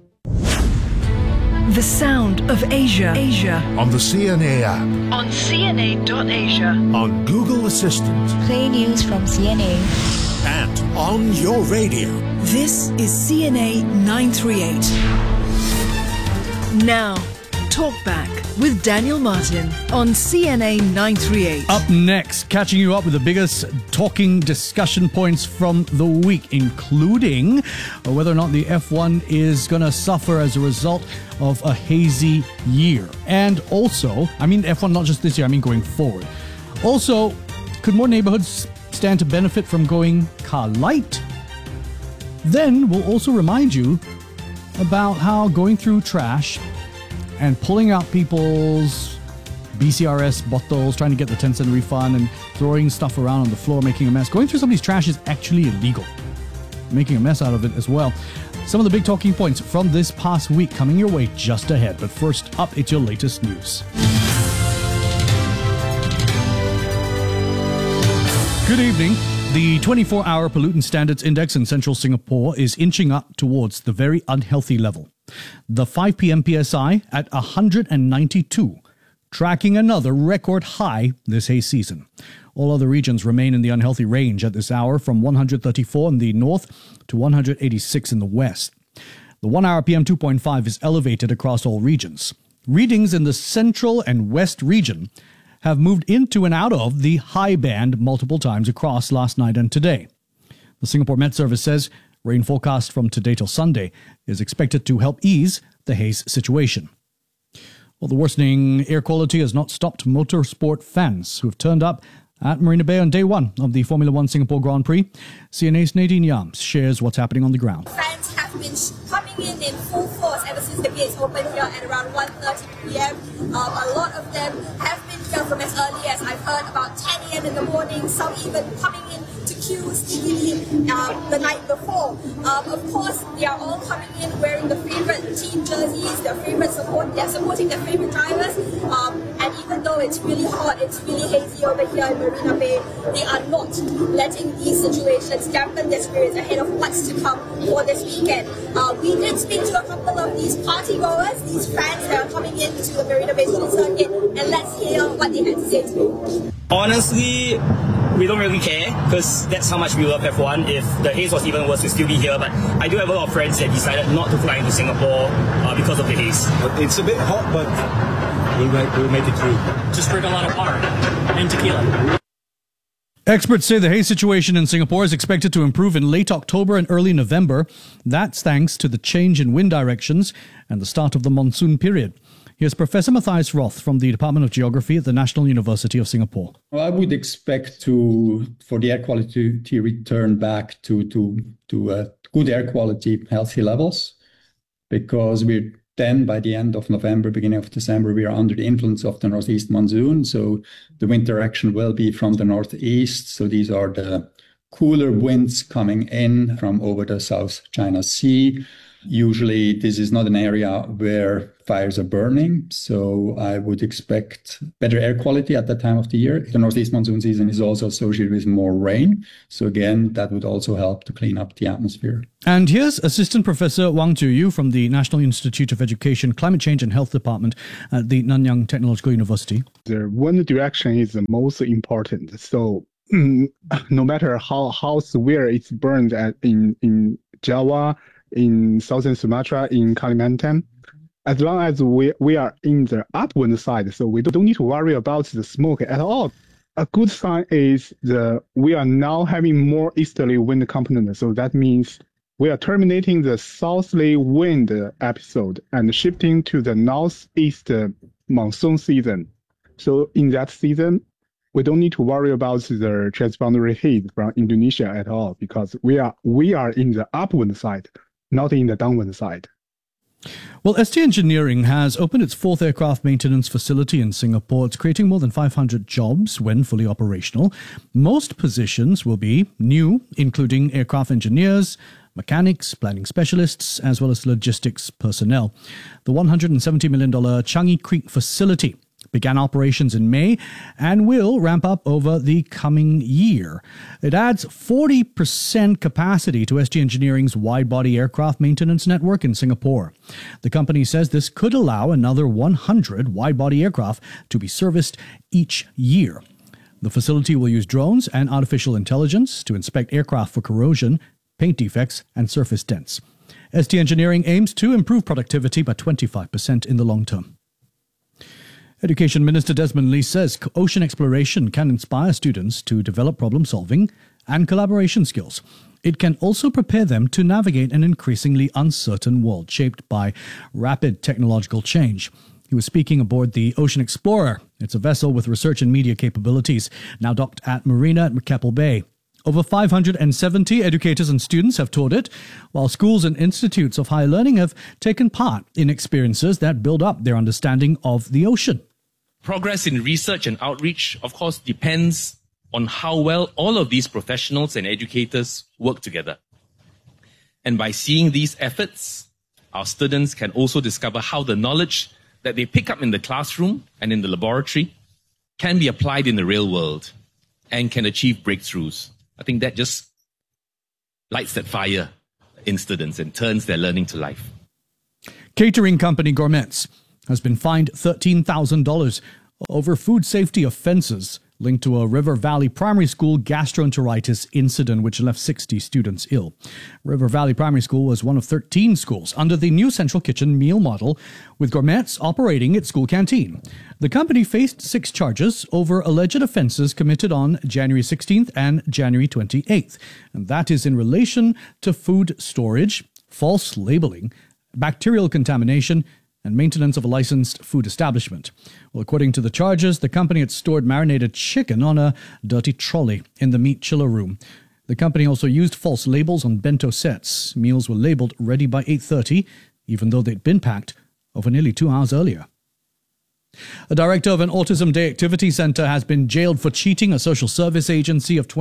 The sound of Asia. On the CNA app. On CNA.Asia. On Google Assistant. Play news from CNA. And on your radio. This is CNA 938. Now, Talkback with Daniel Martin on CNA 938. Up next, catching you up with the biggest talking discussion points from the week, including whether or not the F1 is going to suffer as a result of a hazy year. And also, I mean F1 not just this year, I mean going forward. Also, could more neighborhoods stand to benefit from going car light? Then we'll also remind you about how going through trash and pulling out people's BCRS bottles, trying to get the 10-cent refund and throwing stuff around on the floor, making a mess. Going through somebody's trash is actually illegal. Making a mess out of it as well. Some of the big talking points from this past week coming your way just ahead. But first up, it's your latest news. Good evening. The 24-hour pollutant standards index in central Singapore is inching up towards the very unhealthy level. The 5 p.m. PSI at 192, tracking another record high this haze season. All other regions remain in the unhealthy range at this hour, from 134 in the north to 186 in the west. The 1-hour PM 2.5 is elevated across all regions. Readings in the central and west region have moved into and out of the high band multiple times across last night and today. The Singapore Met Service says rain forecast from today till Sunday is expected to help ease the haze situation. Well, the worsening air quality has not stopped motorsport fans who have turned up at Marina Bay on day one of the Formula One Singapore Grand Prix. CNA's Nadine Yams shares what's happening on the ground. Fans have been coming in full force ever since the gates opened here at around 1:30 p.m. A lot of them have been here from as early as I've heard about 10 a.m. in the morning, some even coming in to queue sneakily the night before. Of course, they are all coming in wearing the favorite team jerseys, they're supporting their favorite drivers, and even though it's really hot, it's really hazy over here in Marina Bay, they are not letting these situations dampen their spirits ahead of what's to come for this weekend. We did speak to a couple of these party goers, these fans that are coming into the Marina Bay Street Circuit, and let's hear what they had to say to me. Honestly, we don't really care because that's how much we love F1. If the haze was even worse, we'd still be here. But I do have a lot of friends that decided not to fly into Singapore because of the haze. It's a bit hot, but we'll make it through. Just drink a lot of water and tequila. Experts say the haze situation in Singapore is expected to improve in late October and early November. That's thanks to the change in wind directions and the start of the monsoon period. Here's Professor Matthias Roth from the Department of Geography at the National University of Singapore. Well, I would expect for the air quality to return back to good air quality, healthy levels, because we're then by the end of November, beginning of December, we are under the influence of the northeast monsoon. So the wind direction will be from the northeast. So these are the cooler winds coming in from over the South China Sea. Usually this is not an area where fires are burning, so I would expect better air quality at that time of the year. The northeast monsoon season is also associated with more rain, so again, that would also help to clean up the atmosphere. And here's Assistant Professor Wang Zuyu from the National Institute of Education, Climate Change and Health Department at the Nanyang Technological University. The wind direction is the most important, so no matter how severe it's burned in Java, in southern Sumatra, in Kalimantan, as long as we are in the upwind side, so we don't need to worry about the smoke at all. A good sign is we are now having more easterly wind component, so that means we are terminating the southerly wind episode and shifting to the northeast monsoon season. So in that season, we don't need to worry about the transboundary heat from Indonesia at all, because we are in the upwind side, not in the downwind side. Well, ST Engineering has opened its 4th aircraft maintenance facility in Singapore. It's creating more than 500 jobs when fully operational. Most positions will be new, including aircraft engineers, mechanics, planning specialists, as well as logistics personnel. The $170 million Changi Creek facility began operations in May and will ramp up over the coming year. It adds 40% capacity to ST Engineering's wide-body aircraft maintenance network in Singapore. The company says this could allow another 100 wide-body aircraft to be serviced each year. The facility will use drones and artificial intelligence to inspect aircraft for corrosion, paint defects, and surface dents. ST Engineering aims to improve productivity by 25% in the long term. Education Minister Desmond Lee says ocean exploration can inspire students to develop problem-solving and collaboration skills. It can also prepare them to navigate an increasingly uncertain world shaped by rapid technological change. He was speaking aboard the Ocean Explorer. It's a vessel with research and media capabilities, now docked at Marina at Keppel Bay. Over 570 educators and students have toured it, while schools and institutes of higher learning have taken part in experiences that build up their understanding of the ocean. Progress in research and outreach, of course, depends on how well all of these professionals and educators work together. And by seeing these efforts, our students can also discover how the knowledge that they pick up in the classroom and in the laboratory can be applied in the real world and can achieve breakthroughs. I think that just lights that fire in students and turns their learning to life. Catering company Gourmets has been fined $13,000 over food safety offences linked to a River Valley Primary School gastroenteritis incident which left 60 students ill. River Valley Primary School was one of 13 schools under the new central kitchen meal model, with Gourmets operating its school canteen. The company faced 6 charges over alleged offences committed on January 16th and January 28th, and that is in relation to food storage, false labelling, bacterial contamination, and maintenance of a licensed food establishment. Well, according to the charges, the company had stored marinated chicken on a dirty trolley in the meat chiller room. The company also used false labels on bento sets. Meals were labeled ready by 8:30, even though they'd been packed over nearly 2 hours earlier. A director of an Autism Day activity centre has been jailed for cheating a social service agency of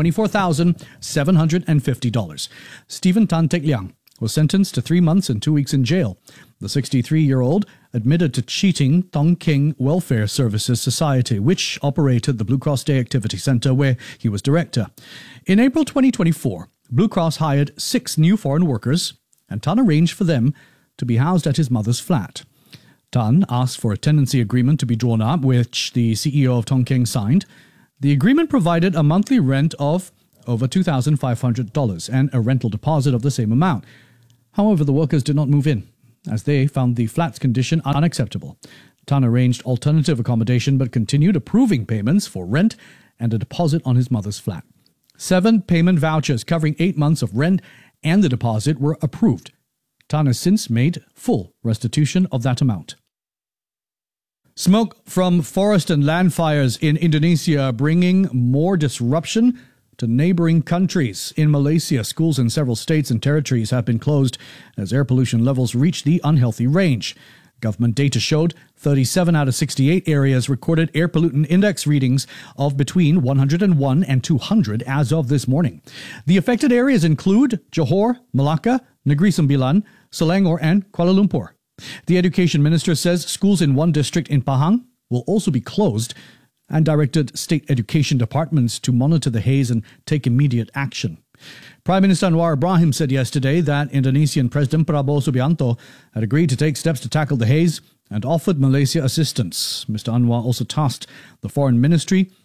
$24,750. Stephen Tan Teck Liang was sentenced to 3 months and 2 weeks in jail. The 63-year-old admitted to cheating Tong King Welfare Services Society, which operated the Blue Cross Day Activity Centre where he was director. In April 2024, Blue Cross hired 6 new foreign workers, and Tan arranged for them to be housed at his mother's flat. Tan asked for a tenancy agreement to be drawn up, which the CEO of Tong King signed. The agreement provided a monthly rent of over $2,500 and a rental deposit of the same amount. However, the workers did not move in, as they found the flat's condition unacceptable. Tan arranged alternative accommodation but continued approving payments for rent and a deposit on his mother's flat. 7 payment vouchers covering 8 months of rent and the deposit were approved. Tan has since made full restitution of that amount. Smoke from forest and land fires in Indonesia bringing more disruption to neighboring countries. In Malaysia, schools in several states and territories have been closed as air pollution levels reach the unhealthy range. Government data showed 37 out of 68 areas recorded air pollutant index readings of between 101 and 200 as of this morning. The affected areas include Johor, Malacca, Negeri Sembilan, Selangor, and Kuala Lumpur. The Education Minister says schools in one district in Pahang will also be closed and directed state education departments to monitor the haze and take immediate action. Prime Minister Anwar Ibrahim said yesterday that Indonesian President Prabowo Subianto had agreed to take steps to tackle the haze and offered Malaysia assistance. Mr. Anwar also tasked the Foreign Ministry